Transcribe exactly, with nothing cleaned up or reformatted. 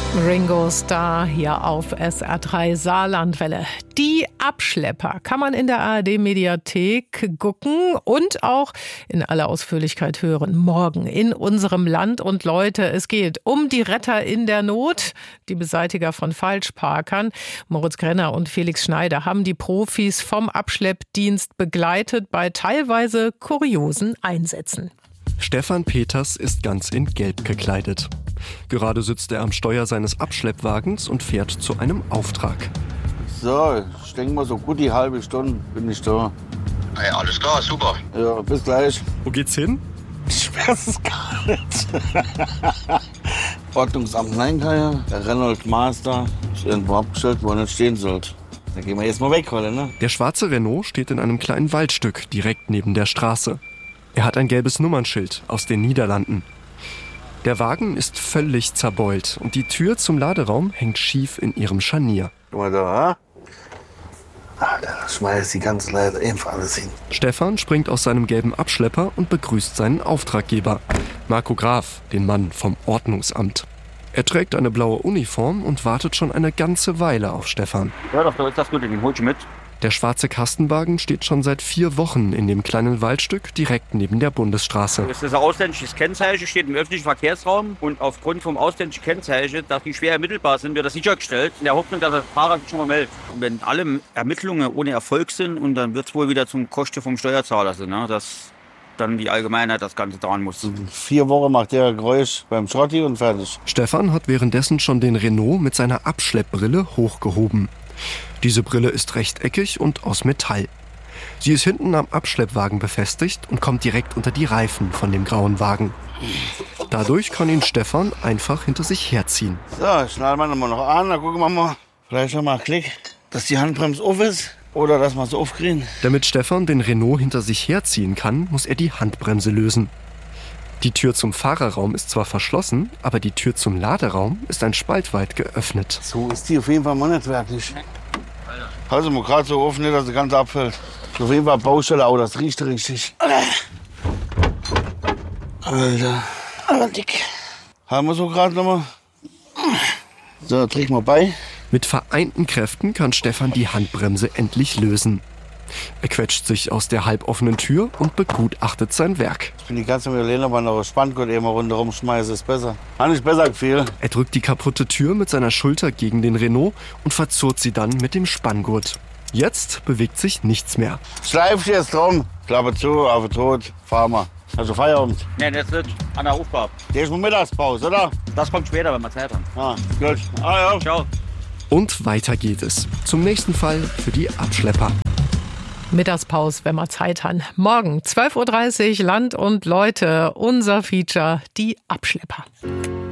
Ringo Starr hier auf S R drei Saarlandwelle. Die Abschlepper kann man in der A R D-Mediathek gucken und auch in aller Ausführlichkeit hören. Morgen in unserem Land und Leute. Es geht um die Retter in der Not, die Beseitiger von Falschparkern. Moritz Grenner und Felix Schneider haben die Profis vom Abschleppdienst begleitet bei teilweise kuriosen Einsätzen. Stefan Peters ist ganz in Gelb gekleidet. Gerade sitzt er am Steuer seines Abschleppwagens und fährt zu einem Auftrag. So, ich denke mal so gut die halbe Stunde bin ich da. Hey, alles klar, super. Ja, bis gleich. Wo geht's hin? Ich weiß es gar nicht. Ordnungsamt Neinkeier, der Renault Master. Ist irgendwo abgestellt, wo er nicht stehen sollte. Da gehen wir jetzt mal weg, oder ne? Der schwarze Renault steht in einem kleinen Waldstück direkt neben der Straße. Er hat ein gelbes Nummernschild aus den Niederlanden. Der Wagen ist völlig zerbeult und die Tür zum Laderaum hängt schief in ihrem Scharnier. Guck mal da, ha? Ah, da schmeißt die ganze Leiter einfach alles hin. Stefan springt aus seinem gelben Abschlepper und begrüßt seinen Auftraggeber, Marco Graf, den Mann vom Ordnungsamt. Er trägt eine blaue Uniform und wartet schon eine ganze Weile auf Stefan. Ja, doch, da ist das gut, den hol ich mit. Der schwarze Kastenwagen steht schon seit vier Wochen in dem kleinen Waldstück direkt neben der Bundesstraße. Das ist ein ausländisches Kennzeichen, steht im öffentlichen Verkehrsraum. Und aufgrund vom ausländischen Kennzeichen, dass die schwer ermittelbar sind, wird das sichergestellt. In der Hoffnung, dass der Fahrer sich schon mal meldet. Und wenn alle Ermittlungen ohne Erfolg sind, und dann wird es wohl wieder zum Kosten vom Steuerzahler sein, ne? Dass dann die Allgemeinheit das Ganze dran muss. In vier Wochen macht der Geräusch beim Schrotti und fertig. Stefan hat währenddessen schon den Renault mit seiner Abschleppbrille hochgehoben. Diese Brille ist rechteckig und aus Metall. Sie ist hinten am Abschleppwagen befestigt und kommt direkt unter die Reifen von dem grauen Wagen. Dadurch kann ihn Stefan einfach hinter sich herziehen. So, schnallen wir nochmal noch an, dann gucken wir mal. Vielleicht noch mal einen Klick, dass die Handbremse auf ist oder dass wir es aufkriegen. Damit Stefan den Renault hinter sich herziehen kann, muss er die Handbremse lösen. Die Tür zum Fahrerraum ist zwar verschlossen, aber die Tür zum Laderaum ist ein Spalt weit geöffnet. So ist die auf jeden Fall mal nicht wirklich. Also mal gerade so offen, nicht, dass das Ganze abfällt. Auf jeden Fall Baustelle, auch das riecht richtig. Alter. Aber dick. Haben wir so gerade nochmal. So, trink mal bei. Mit vereinten Kräften kann Stefan die Handbremse endlich lösen. Er quetscht sich aus der halboffenen Tür und begutachtet sein Werk. Ich bin die ganze Zeit mit der aber noch Spanngurt eben rundherum schmeiße, ist besser. Hat nicht besser gefühlt. Er drückt die kaputte Tür mit seiner Schulter gegen den Renault und verzurrt sie dann mit dem Spanngurt. Jetzt bewegt sich nichts mehr. Schleif jetzt drum, Klappe zu, auf tot, fahr mal. Also Feierabend. Nee, das ist nicht an der Aufgabe. Der ist mal Mittagspause, oder? Das kommt später, wenn wir Zeit haben. Ah, gut. Ah, ja. Ciao. Und weiter geht es. Zum nächsten Fall für die Abschlepper. Mittagspause, wenn wir Zeit haben. Morgen zwölf Uhr dreißig, Land und Leute, unser Feature, die Abschlepper.